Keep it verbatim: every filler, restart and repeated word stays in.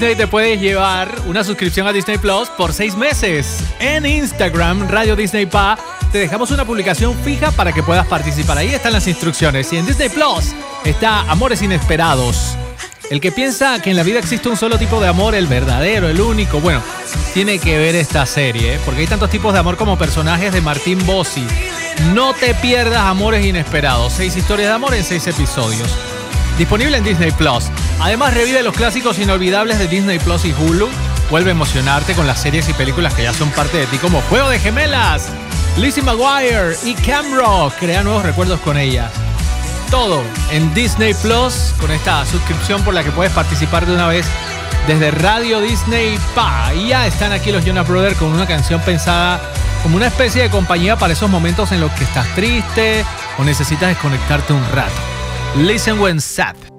Disney te puedes llevar una suscripción a Disney Plus por seis meses. En Instagram, Radio Disney Pa, te dejamos una publicación fija para que puedas participar. Ahí están las instrucciones. Y en Disney Plus está Amores Inesperados. El que piensa que en la vida existe un solo tipo de amor, el verdadero, el único, bueno, tiene que ver esta serie, ¿eh? Porque hay tantos tipos de amor como personajes de Martín Bossi. No te pierdas Amores Inesperados. Seis historias de amor en seis episodios. Disponible en Disney Plus. Además, revive los clásicos inolvidables de Disney Plus y Hulu. Vuelve a emocionarte con las series y películas que ya son parte de ti, como Juego de Gemelas, Lizzie McGuire y Camp Rock. Crea nuevos recuerdos con ellas. Todo en Disney Plus con esta suscripción por la que puedes participar de una vez desde Radio Disney Pa. Y ya están aquí los Jonas Brothers con una canción pensada como una especie de compañía para esos momentos en los que estás triste o necesitas desconectarte un rato. Listen when sad.